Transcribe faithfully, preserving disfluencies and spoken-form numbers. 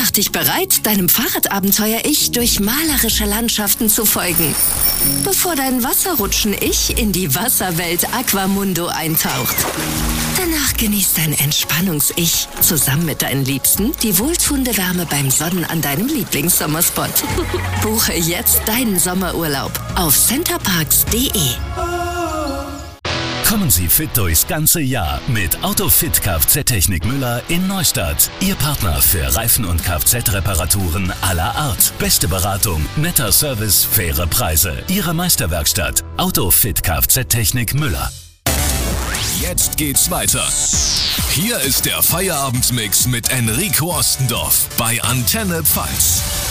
Mach dich bereit, deinem Fahrradabenteuer-Ich durch malerische Landschaften zu folgen, bevor dein Wasserrutschen-Ich in die Wasserwelt Aquamundo eintaucht. Danach genießt dein Entspannungs-Ich zusammen mit deinen Liebsten die wohltuende Wärme beim Sonnen an deinem Lieblingssommerspot. Buche jetzt deinen Sommerurlaub auf centerparks punkt de. Kommen Sie fit durchs ganze Jahr mit Autofit Kfz-Technik Müller in Neustadt. Ihr Partner für Reifen- und Kfz-Reparaturen aller Art. Beste Beratung, netter Service, faire Preise. Ihre Meisterwerkstatt. Autofit Kfz-Technik Müller. Jetzt geht's weiter. Hier ist der Feierabendmix mit Enrico Ostendorf bei Antenne Pfalz.